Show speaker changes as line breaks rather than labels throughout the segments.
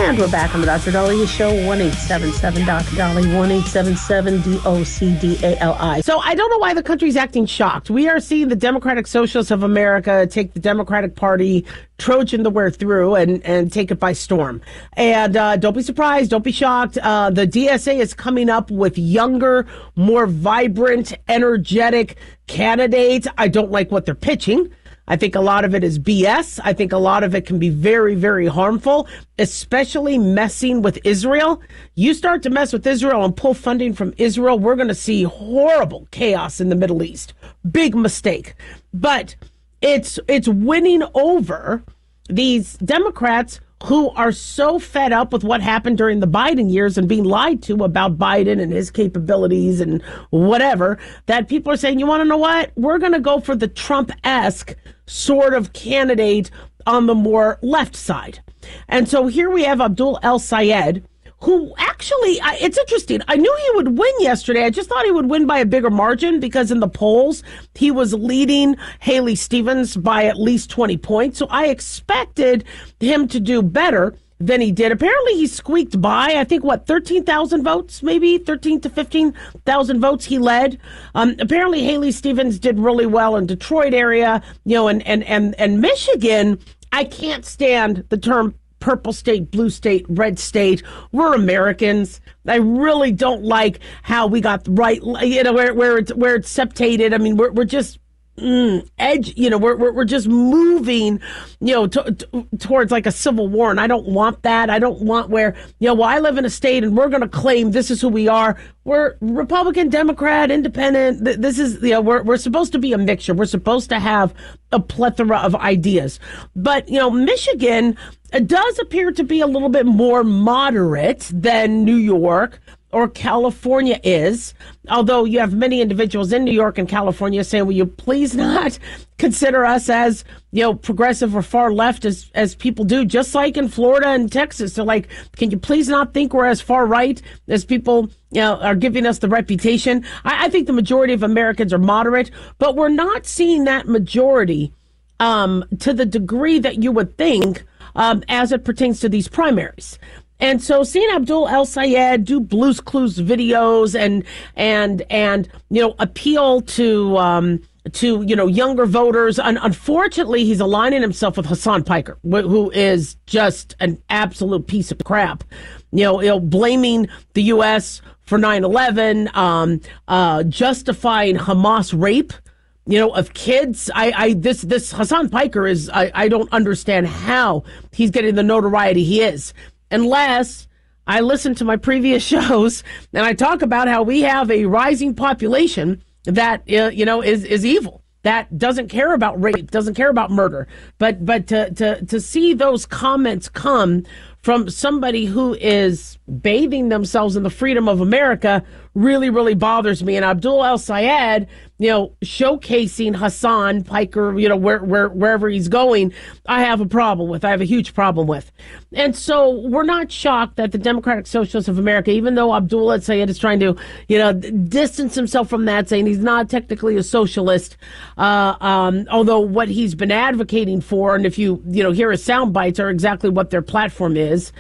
And we're back on the Dr. Daliah Show, 1-877 Dr. Dolly, 1-877 DOCDALI. So I don't know why the country's acting shocked. We are seeing the Democratic Socialists of America take the Democratic Party, Trojan the way through, and take it by storm. And don't be surprised, don't be shocked. The DSA is coming up with younger, more vibrant, energetic candidates. I don't like what they're pitching. I think a lot of it is BS. I think a lot of it can be very, very harmful, especially messing with Israel. You start to mess with Israel and pull funding from Israel, we're going to see horrible chaos in the Middle East. Big mistake. But it's winning over these Democrats who are so fed up with what happened during the Biden years and being lied to about Biden and his capabilities and whatever, that people are saying, you want to know what? We're going to go for the Trump-esque sort of candidate on the more left side. And so here we have Abdul El-Sayed, who actually, it's interesting. I knew he would win yesterday. I just thought he would win by a bigger margin because in the polls, he was leading Haley Stevens by at least 20 points. So I expected him to do better than he did. Apparently, he squeaked by, I think, 13,000 votes, maybe 13 to 15,000 votes he led. Apparently, Haley Stevens did really well in Detroit area, and Michigan. I can't stand the term purple state, blue state, red state. We're Americans. I really don't like how we got right, where it's septated. I mean, we're just edge, we're just moving, towards like a civil war. And I don't want that. I don't want where, I live in a state and we're going to claim this is who we are. We're Republican, Democrat, Independent. This is, we're supposed to be a mixture. We're supposed to have a plethora of ideas. But, Michigan does appear to be a little bit more moderate than New York or California is, although you have many individuals in New York and California saying, will you please not consider us as, progressive or far left as people do, just like in Florida and Texas. So like, can you please not think we're as far right as people, are giving us the reputation? I think the majority of Americans are moderate, but we're not seeing that majority to the degree that you would think as it pertains to these primaries. And so seeing Abdul El-Sayed do Blue's Clues videos and appeal to younger voters, and unfortunately he's aligning himself with Hassan Piker, who is just an absolute piece of crap. Blaming the U.S. for 9/11, justifying Hamas rape, of kids. This Hassan Piker is, I don't understand how he's getting the notoriety he is. Unless I listen to my previous shows and I talk about how we have a rising population that, is evil, that doesn't care about rape, doesn't care about murder. But to see those comments come from somebody who is bathing themselves in the freedom of America really, really bothers me. And Abdul El-Sayed, showcasing Hassan Piker, wherever he's going, I have a problem with. I have a huge problem with. And so we're not shocked that the Democratic Socialists of America, even though Abdul El-Sayed is trying to, distance himself from that, saying he's not technically a socialist, although what he's been advocating for, and if you, hear his sound bites, are exactly what their platform is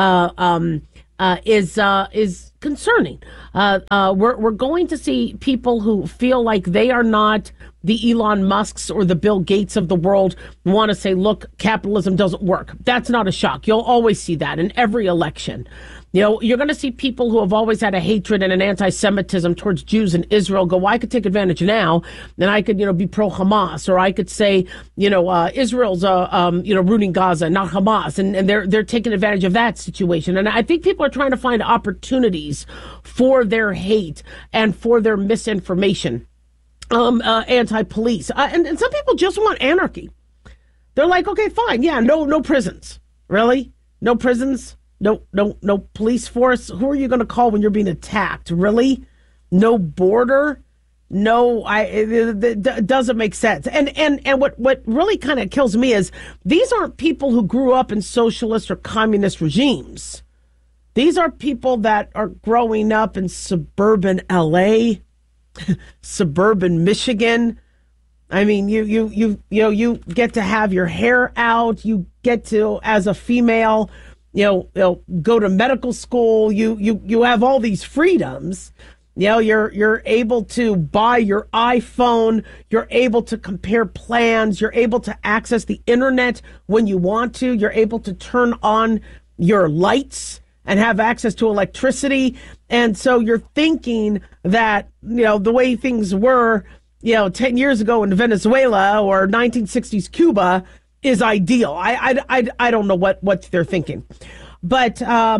concerning. We're going to see people who feel like they are not the Elon Musks or the Bill Gates of the world want to say, look, capitalism doesn't work. That's not a shock. You'll always see that in every election. You're going to see people who have always had a hatred and an anti-Semitism towards Jews and Israel go, well, I could take advantage now, and I could, be pro-Hamas, or I could say, Israel's, rooting Gaza, not Hamas, and they're taking advantage of that situation. And I think people are trying to find opportunities for their hate and for their misinformation, anti-police. And some people just want anarchy. They're like, okay, fine, yeah, no prisons. Really? No prisons? No police force. Who are you going to call when you're being attacked? Really? No border? No, it doesn't make sense. And what really kind of kills me is these aren't people who grew up in socialist or communist regimes. These are people that are growing up in suburban LA, suburban Michigan. I mean, you get to have your hair out. You get to, as a female, go to medical school. You have all these freedoms. You're able to buy your iPhone. You're able to compare plans. You're able to access the internet when you want to. You're able to turn on your lights and have access to electricity. And so you're thinking that, the way things were, 10 years ago in Venezuela or 1960s Cuba is ideal. I don't know what they're thinking. But,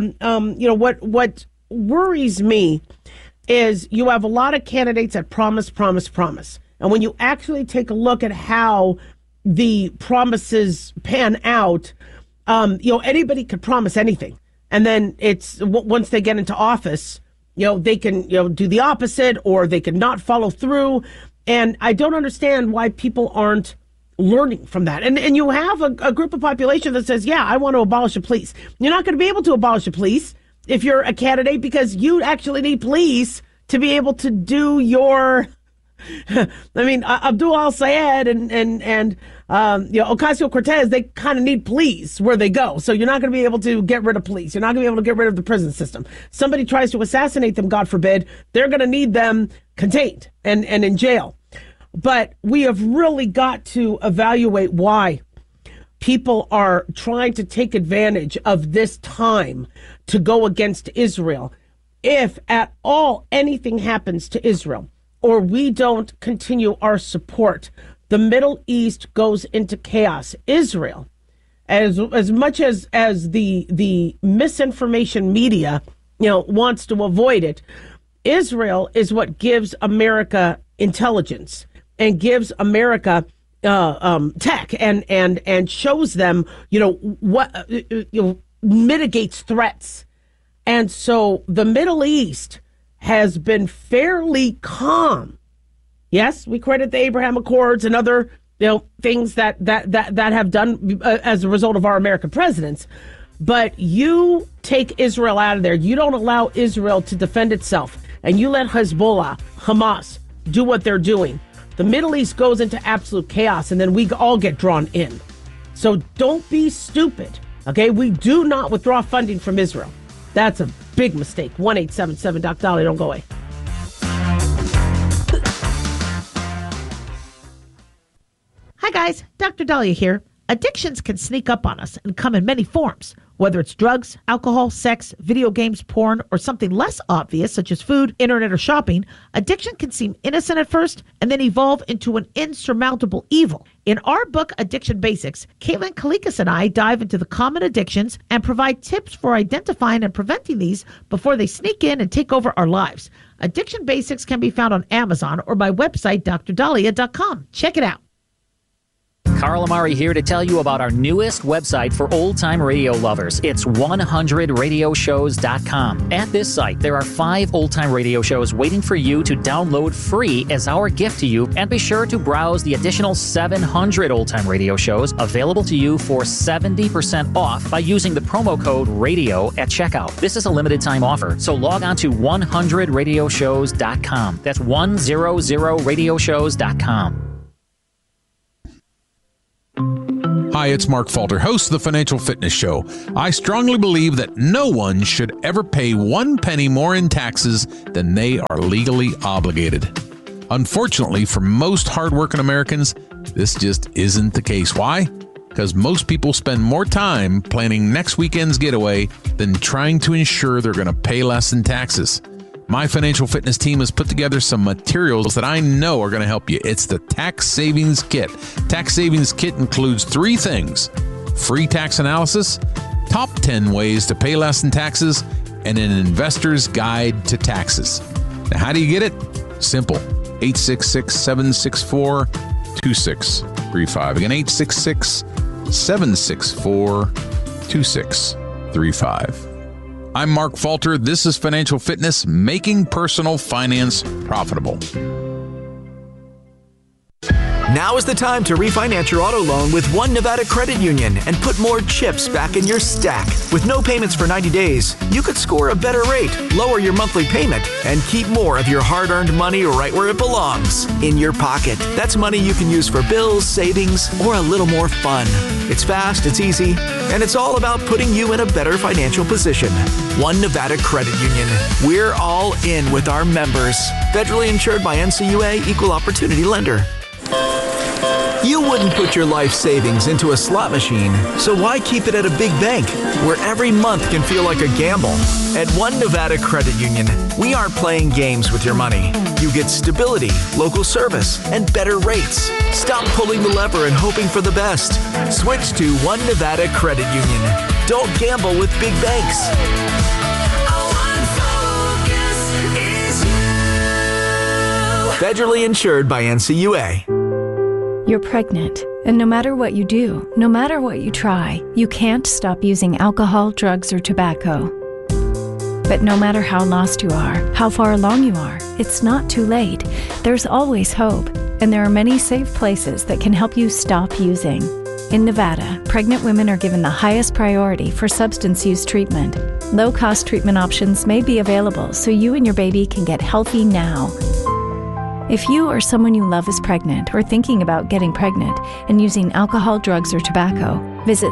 what worries me is you have a lot of candidates that promise. And when you actually take a look at how the promises pan out, anybody could promise anything. And then it's once they get into office, they can, do the opposite, or they can not follow through. And I don't understand why people aren't learning from that. And you have a group of population that says, yeah, I want to abolish the police. You're not going to be able to abolish the police if you're a candidate, because you actually need police to be able to do your, Abdul al-Sayed and Ocasio-Cortez, they kind of need police where they go. So you're not going to be able to get rid of police. You're not going to be able to get rid of the prison system. Somebody tries to assassinate them, God forbid, they're going to need them contained and in jail. But we have really got to evaluate why people are trying to take advantage of this time to go against Israel. If at all anything happens to Israel, or we don't continue our support, the Middle East goes into chaos. Israel, as much as the misinformation media, wants to avoid it, Israel is what gives America intelligence and gives America tech and shows them, what mitigates threats. And so the Middle East has been fairly calm. Yes, we credit the Abraham Accords and other things that have done as a result of our American presidents. But you take Israel out of there. You don't allow Israel to defend itself, and you let Hezbollah, Hamas do what they're doing. The Middle East goes into absolute chaos, and then we all get drawn in. So don't be stupid, okay? We do not withdraw funding from Israel. That's a big mistake. 1-877 Doc Dolly. Don't go away.
Hi, guys. Dr. Dahlia here. Addictions can sneak up on us and come in many forms, whether it's drugs, alcohol, sex, video games, porn, or something less obvious, such as food, internet, or shopping. Addiction can seem innocent at first and then evolve into an insurmountable evil. In our book, Addiction Basics, Caitlin Kalikas and I dive into the common addictions and provide tips for identifying and preventing these before they sneak in and take over our lives. Addiction Basics can be found on Amazon or my website, drdahlia.com. Check it out.
Carl Amari here to tell you about our newest website for old-time radio lovers. It's 100radioshows.com. At this site, there are 5 old-time radio shows waiting for you to download free as our gift to you, and be sure to browse the additional 700 old-time radio shows available to you for 70% off by using the promo code RADIO at checkout. This is a limited-time offer, so log on to 100radioshows.com. That's 100radioshows.com.
Hi, it's Mark Falter, host of the Financial Fitness Show. I strongly believe that no one should ever pay 1 penny more in taxes than they are legally obligated. Unfortunately, for most hardworking Americans, this just isn't the case. Why? Because most people spend more time planning next weekend's getaway than trying to ensure they're going to pay less in taxes. My financial fitness team has put together some materials that I know are going to help you. It's the Tax Savings Kit. Tax Savings Kit includes 3 things: free tax analysis, top 10 ways to pay less in taxes, and an investor's guide to taxes. Now, how do you get it? Simple. 866-764-2635. Again, 866-764-2635. I'm Mark Falter. This is Financial Fitness, making personal finance profitable.
Now is the time to refinance your auto loan with One Nevada Credit Union and put more chips back in your stack. With no payments for 90 days, you could score a better rate, lower your monthly payment, and keep more of your hard-earned money right where it belongs, in your pocket. That's money you can use for bills, savings, or a little more fun. It's fast, it's easy, and it's all about putting you in a better financial position. One Nevada Credit Union. We're all in with our members. Federally insured by NCUA, Equal Opportunity Lender. You wouldn't put your life savings into a slot machine, so why keep it at a big bank where every month can feel like a gamble? At One Nevada Credit Union, we aren't playing games with your money. You get stability, local service, and better rates. Stop pulling the lever and hoping for the best. Switch to One Nevada Credit Union. Don't gamble with big banks. Federally insured by NCUA.
You're pregnant, and no matter what you do, no matter what you try, you can't stop using alcohol, drugs, or tobacco. But no matter how lost you are, how far along you are, it's not too late. There's always hope, and there are many safe places that can help you stop using. In Nevada, pregnant women are given the highest priority for substance use treatment. Low-cost treatment options may be available so you and your baby can get healthy now. If you or someone you love is pregnant or thinking about getting pregnant and using alcohol, drugs, or tobacco, visit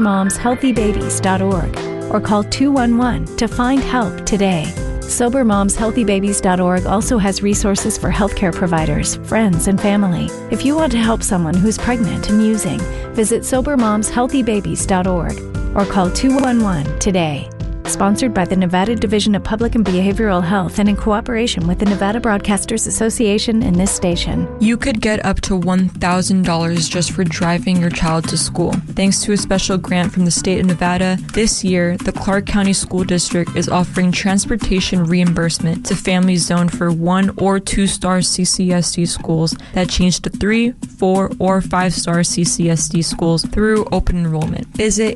SoberMomsHealthyBabies.org or call 211 to find help today. SoberMomsHealthyBabies.org also has resources for healthcare providers, friends, and family. If you want to help someone who's pregnant and using, visit SoberMomsHealthyBabies.org or call 211 today. Sponsored by the Nevada Division of Public and Behavioral Health and in cooperation with the Nevada Broadcasters Association and this station.
You could get up to $1,000 just for driving your child to school. Thanks to a special grant from the state of Nevada, this year, the Clark County School District is offering transportation reimbursement to families zoned for 1- or 2-star CCSD schools that change to 3-, 4-, or 5-star CCSD schools through open enrollment. Visit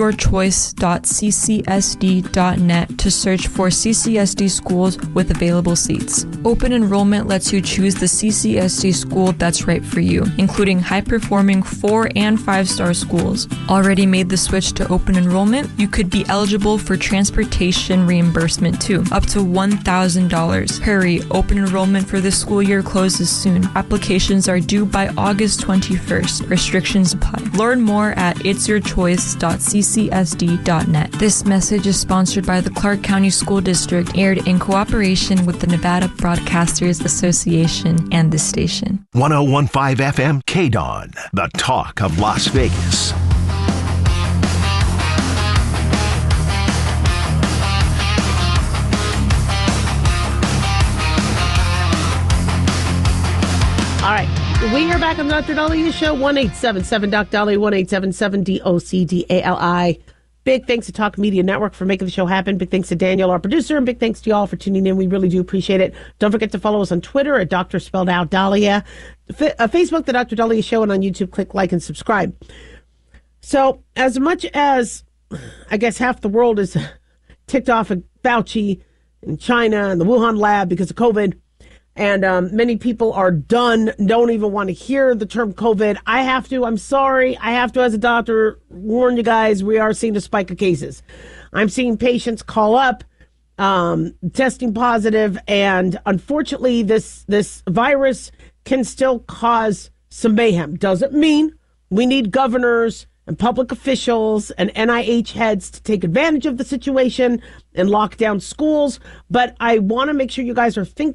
itsyourchoice.ccsd.net to search for CCSD schools with available seats. Open enrollment lets you choose the CCSD school that's right for you, including high-performing 4- and 5-star schools. Already made the switch to open enrollment? You could be eligible for transportation reimbursement too, up to $1,000. Hurry, open enrollment for this school year closes soon. Applications are due by August 21st. Restrictions apply. Learn more at itsyourchoice.ccsd.net. This message is sponsored by the Clark County School District, aired in cooperation with the Nevada Broadcasters Association and this station.
101.5 FM KDON, the talk of Las Vegas.
All right. We are back on the Dr. Daliah Show, 1-877-DOC-DALI, 1-877-DOC-DALI. Big thanks to Talk Media Network for making the show happen. Big thanks to Daniel, our producer, and big thanks to y'all for tuning in. We really do appreciate it. Don't forget to follow us on Twitter at Dr. Spelled Out Daliah, Facebook, The Dr. Daliah Show, and on YouTube, click like and subscribe. So as much as I guess half the world is ticked off at Fauci in China and the Wuhan lab because of COVID, and many people are done, don't even want to hear the term COVID. I'm sorry, I have to, as a doctor, warn you guys, we are seeing a spike of cases. I'm seeing patients call up, testing positive, and unfortunately, this virus can still cause some mayhem. Doesn't mean we need governors and public officials and NIH heads to take advantage of the situation and lock down schools, but I want to make sure you guys are thinking